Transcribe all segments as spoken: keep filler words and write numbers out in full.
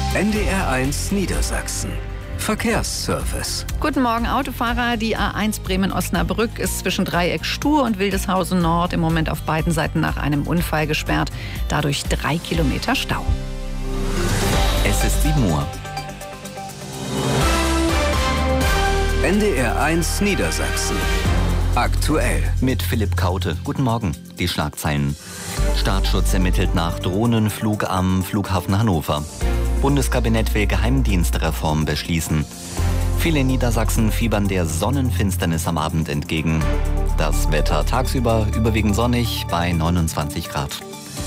N D R eins Niedersachsen. Verkehrsservice. Guten Morgen, Autofahrer. Die A eins Bremen-Osnabrück ist zwischen Dreieck Stur und Wildeshausen Nord im Moment auf beiden Seiten nach einem Unfall gesperrt. Dadurch drei Kilometer Stau. Es ist sieben Uhr. N D R eins Niedersachsen. Aktuell. Mit Philipp Kaute. Guten Morgen. Die Schlagzeilen. Staatsschutz ermittelt nach Drohnenflug am Flughafen Hannover. Bundeskabinett will Geheimdienstreform beschließen. Viele in Niedersachsen fiebern der Sonnenfinsternis am Abend entgegen. Das Wetter tagsüber überwiegend sonnig bei neunundzwanzig Grad.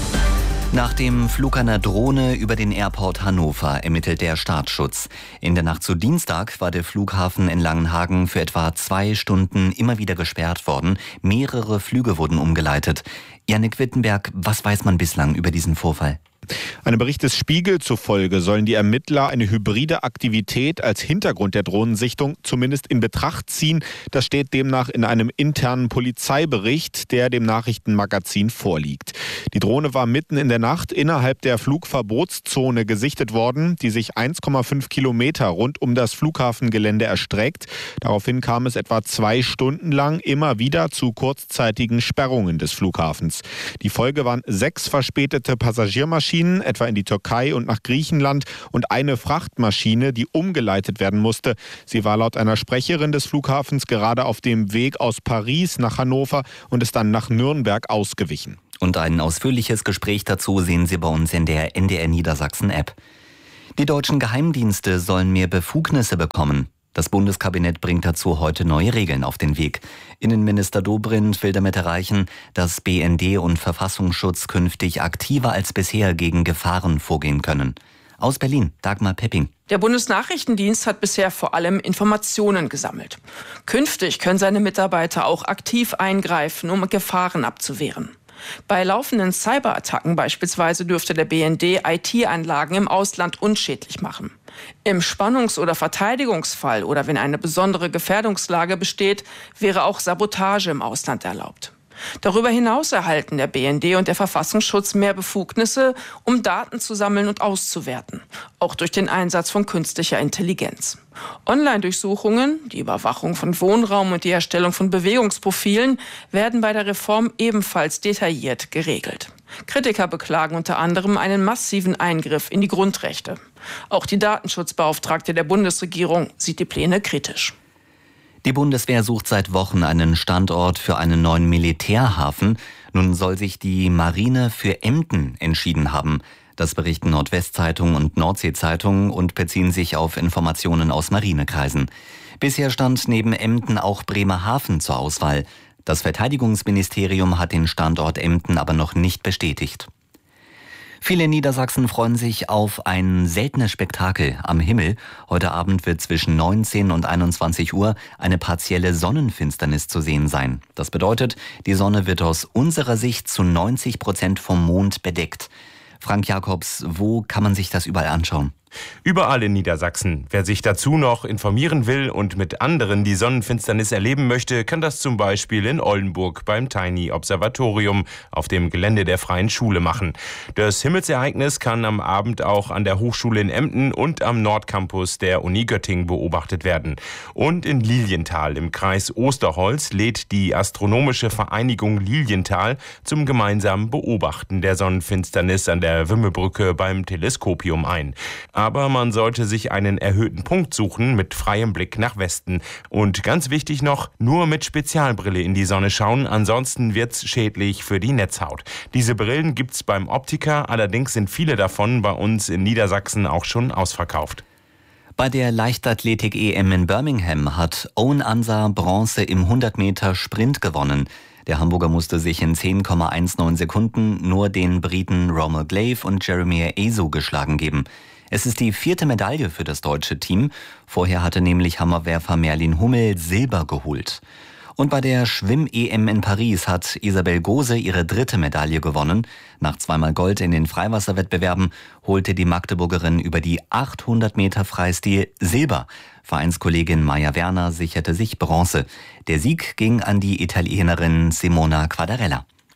Nach dem Flug einer Drohne über den Airport Hannover ermittelt der Staatsschutz. In der Nacht zu Dienstag war der Flughafen in Langenhagen für etwa zwei Stunden immer wieder gesperrt worden. Mehrere Flüge wurden umgeleitet. Jannik Wittenberg, was weiß man bislang über diesen Vorfall? Einem Bericht des Spiegel zufolge sollen die Ermittler eine hybride Aktivität als Hintergrund der Drohnensichtung zumindest in Betracht ziehen. Das steht demnach in einem internen Polizeibericht, der dem Nachrichtenmagazin vorliegt. Die Drohne war mitten in der Nacht innerhalb der Flugverbotszone gesichtet worden, die sich eins Komma fünf Kilometer rund um das Flughafengelände erstreckt. Daraufhin kam es etwa zwei Stunden lang immer wieder zu kurzzeitigen Sperrungen des Flughafens. Die Folge waren sechs verspätete Passagiermaschinen, etwa in die Türkei und nach Griechenland, und eine Frachtmaschine, die umgeleitet werden musste. Sie war laut einer Sprecherin des Flughafens gerade auf dem Weg aus Paris nach Hannover und ist dann nach Nürnberg ausgewichen. Und ein ausführliches Gespräch dazu sehen Sie bei uns in der N D R Niedersachsen-App. Die deutschen Geheimdienste sollen mehr Befugnisse bekommen. Das Bundeskabinett bringt dazu heute neue Regeln auf den Weg. Innenminister Dobrindt will damit erreichen, dass B N D und Verfassungsschutz künftig aktiver als bisher gegen Gefahren vorgehen können. Aus Berlin, Dagmar Pepping. Der Bundesnachrichtendienst hat bisher vor allem Informationen gesammelt. Künftig können seine Mitarbeiter auch aktiv eingreifen, um Gefahren abzuwehren. Bei laufenden Cyberattacken beispielsweise dürfte der B N D I T-Anlagen im Ausland unschädlich machen. Im Spannungs- oder Verteidigungsfall oder wenn eine besondere Gefährdungslage besteht, wäre auch Sabotage im Ausland erlaubt. Darüber hinaus erhalten der B N D und der Verfassungsschutz mehr Befugnisse, um Daten zu sammeln und auszuwerten, auch durch den Einsatz von künstlicher Intelligenz. Online-Durchsuchungen, die Überwachung von Wohnraum und die Erstellung von Bewegungsprofilen werden bei der Reform ebenfalls detailliert geregelt. Kritiker beklagen unter anderem einen massiven Eingriff in die Grundrechte. Auch die Datenschutzbeauftragte der Bundesregierung sieht die Pläne kritisch. Die Bundeswehr sucht seit Wochen einen Standort für einen neuen Militärhafen. Nun soll sich die Marine für Emden entschieden haben. Das berichten Nordwestzeitung und Nordsee-Zeitung und beziehen sich auf Informationen aus Marinekreisen. Bisher stand neben Emden auch Bremerhaven zur Auswahl. Das Verteidigungsministerium hat den Standort Emden aber noch nicht bestätigt. Viele in Niedersachsen freuen sich auf ein seltenes Spektakel am Himmel. Heute Abend wird zwischen neunzehn und einundzwanzig Uhr eine partielle Sonnenfinsternis zu sehen sein. Das bedeutet, die Sonne wird aus unserer Sicht zu neunzig Prozent vom Mond bedeckt. Frank Jakobs, wo kann man sich das überall anschauen? Überall in Niedersachsen. Wer sich dazu noch informieren will und mit anderen die Sonnenfinsternis erleben möchte, kann das zum Beispiel in Oldenburg beim Tiny Observatorium auf dem Gelände der Freien Schule machen. Das Himmelsereignis kann am Abend auch an der Hochschule in Emden und am Nordcampus der Uni Göttingen beobachtet werden. Und in Lilienthal im Kreis Osterholz lädt die Astronomische Vereinigung Lilienthal zum gemeinsamen Beobachten der Sonnenfinsternis an der Wümmebrücke beim Teleskopium ein. Aber man sollte sich einen erhöhten Punkt suchen mit freiem Blick nach Westen. Und ganz wichtig noch, nur mit Spezialbrille in die Sonne schauen, ansonsten wird's schädlich für die Netzhaut. Diese Brillen gibt's beim Optiker, allerdings sind viele davon bei uns in Niedersachsen auch schon ausverkauft. Bei der Leichtathletik-E M in Birmingham hat Owen Ansah Bronze im hundert Meter Sprint gewonnen. Der Hamburger musste sich in zehn Komma neunzehn Sekunden nur den Briten Rommel Glaive und Jeremiah Asu geschlagen geben. Es ist die vierte Medaille für das deutsche Team. Vorher hatte nämlich Hammerwerfer Merlin Hummel Silber geholt. Und bei der Schwimm-E M in Paris hat Isabel Gose ihre dritte Medaille gewonnen. Nach zweimal Gold in den Freiwasserwettbewerben holte die Magdeburgerin über die achthundert Meter Freistil Silber. Vereinskollegin Maja Werner sicherte sich Bronze. Der Sieg ging an die Italienerin Simona Quadarella.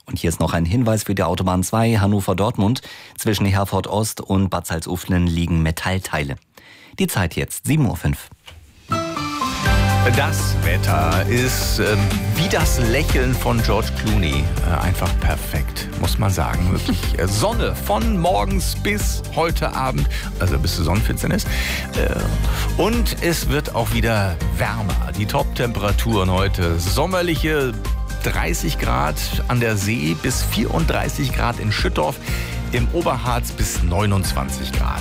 Und hier ist noch ein Hinweis für die Autobahn zwei Hannover-Dortmund. Zwischen Herford Ost und Bad Salzuflen liegen Metallteile. Die Zeit jetzt, sieben Uhr fünf. Das Wetter ist äh, wie das Lächeln von George Clooney. Äh, einfach perfekt, muss man sagen. Wirklich äh, Sonne von morgens bis heute Abend, also bis zur Sonnenfinsternis. Äh, und es wird auch wieder wärmer. Die Top-Temperaturen heute sommerliche dreißig Grad an der See bis vierunddreißig Grad in Schüttorf. Im Oberharz bis neunundzwanzig Grad.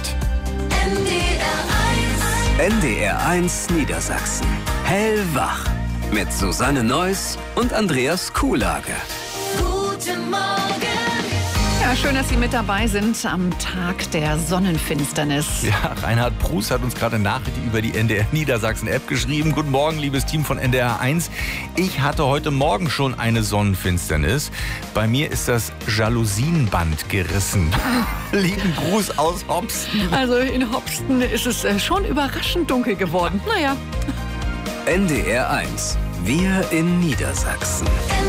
N D R eins Niedersachsen. Hellwach. Mit Susanne Neuss und Andreas Kuhlage. Guten Morgen. Ja, schön, dass Sie mit dabei sind am Tag der Sonnenfinsternis. Ja, Reinhard Prus hat uns gerade eine Nachricht über die N D R Niedersachsen App geschrieben. Guten Morgen, liebes Team von N D R eins. Ich hatte heute Morgen schon eine Sonnenfinsternis. Bei mir ist das Jalousienband gerissen. Lieben Gruß aus Hopsten. Also in Hopsten ist es schon überraschend dunkel geworden. Naja. N D R eins. Wir in Niedersachsen.